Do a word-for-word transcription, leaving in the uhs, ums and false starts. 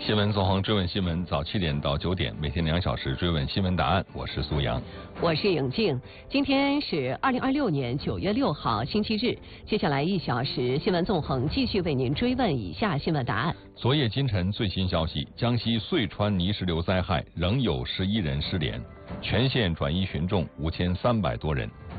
新闻纵横追问新闻，早七点到九点，每天两小时追问新闻答案。我是苏阳， 我是颖静。今天是二零二六年九月六号，星期日。接下来一小时，新闻纵横继续为您追问以下新闻答案。 昨夜今晨最新消息：江西遂川泥石流灾害仍有十一人失联，全县转移群众五千三百多人。